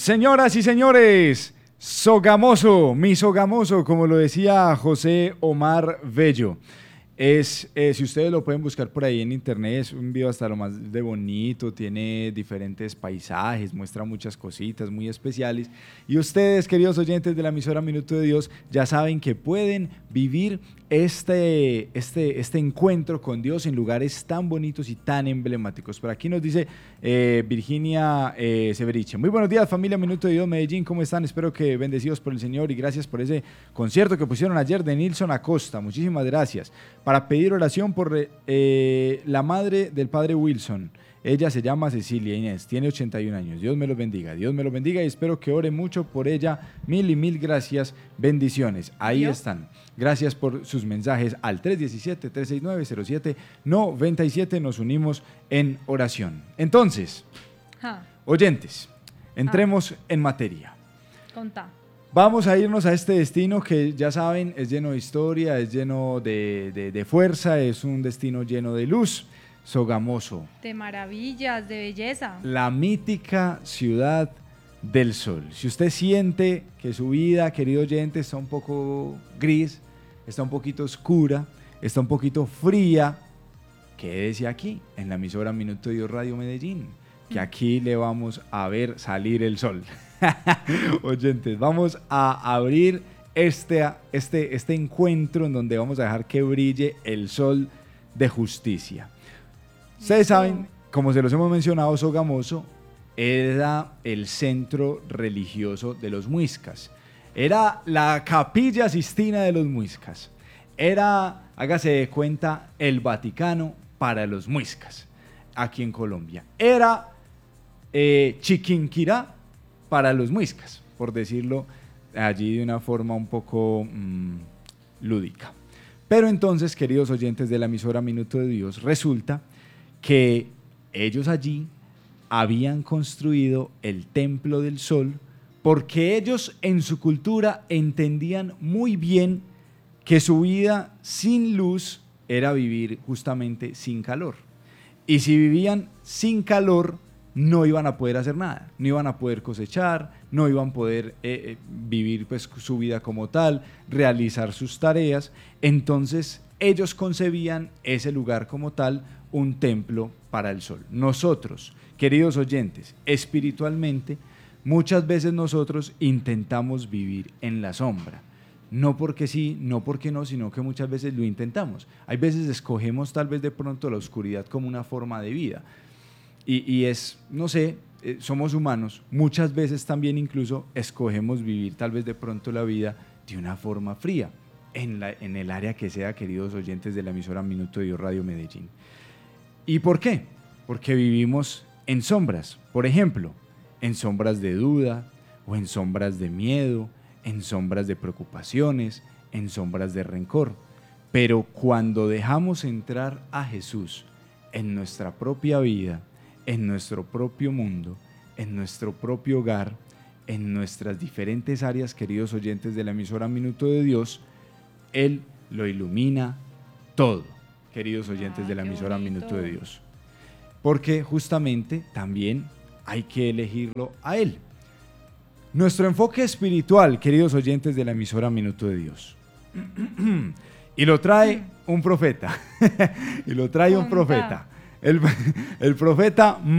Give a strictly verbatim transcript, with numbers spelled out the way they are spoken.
Señoras y señores, Sogamoso, mi Sogamoso, como lo decía José Omar Bello. Es, eh, si ustedes lo pueden buscar por ahí en internet, es un video hasta lo más de bonito, tiene diferentes paisajes, muestra muchas cositas muy especiales. Y ustedes, queridos oyentes de la emisora Minuto de Dios, ya saben que pueden vivir este, este, este encuentro con Dios en lugares tan bonitos y tan emblemáticos. Por aquí nos dice eh, Virginia eh, Severiche. Muy buenos días, familia Minuto de Dios Medellín, ¿cómo están? Espero que bendecidos por el Señor y gracias por ese concierto que pusieron ayer de Nilson Acosta. Muchísimas gracias. Para pedir oración por eh, la madre del padre Wilson. Ella se llama Cecilia Inés, tiene ochenta y un años. Dios me los bendiga, Dios me los bendiga y espero que ore mucho por ella. Mil y mil gracias, bendiciones. Ahí ¿Yo? están. Gracias por sus mensajes al tres uno siete, tres seis nueve, cero siete nueve siete. Nos unimos en oración. Entonces, ja. oyentes, entremos ah. en materia. Contá. Vamos a irnos a este destino que ya saben es lleno de historia, es lleno de, de, de fuerza, es un destino lleno de luz, Sogamoso. De maravillas, de belleza. La mítica ciudad del sol. Si usted siente que su vida, querido oyente, está un poco gris, está un poquito oscura, está un poquito fría, quédese aquí en la emisora Minuto de Dios Radio Medellín, que aquí le vamos a ver salir el sol. Oyentes, vamos a abrir este, este, este encuentro en donde vamos a dejar que brille el sol de justicia. Ustedes saben, como se los hemos mencionado, Sogamoso era el centro religioso de los muiscas. Era la Capilla Sistina de los muiscas. Era, hágase de cuenta, el Vaticano para los muiscas aquí en Colombia. Era eh, Chiquinquirá para los muiscas, por decirlo allí de una forma un poco mmm, lúdica. Pero entonces, queridos oyentes de la emisora Minuto de Dios, resulta que ellos allí habían construido el Templo del Sol porque ellos en su cultura entendían muy bien que su vida sin luz era vivir justamente sin calor. Y si vivían sin calor, no iban a poder hacer nada, no iban a poder cosechar, no iban a poder eh, eh, vivir pues, su vida como tal, realizar sus tareas. Entonces ellos concebían ese lugar como tal, un templo para el sol. Nosotros, queridos oyentes, espiritualmente, muchas veces nosotros intentamos vivir en la sombra. No porque sí, no porque no, sino que muchas veces lo intentamos. Hay veces escogemos tal vez de pronto la oscuridad como una forma de vida. Y, y es, no sé, eh, somos humanos, muchas veces también incluso escogemos vivir tal vez de pronto la vida de una forma fría, en, la, en el área que sea, queridos oyentes de la emisora Minuto de Dios Radio Medellín. ¿Y por qué? Porque vivimos en sombras, por ejemplo, en sombras de duda, o en sombras de miedo, en sombras de preocupaciones, en sombras de rencor. Pero cuando dejamos entrar a Jesús en nuestra propia vida, en nuestro propio mundo, en nuestro propio hogar, en nuestras diferentes áreas, queridos oyentes de la emisora Minuto de Dios, Él lo ilumina todo, queridos oyentes ah, de la emisora bonito. Minuto de Dios. Porque justamente también hay que elegirlo a Él. Nuestro enfoque espiritual, queridos oyentes de la emisora Minuto de Dios. Y lo trae un profeta. y lo trae un profeta. El, el profeta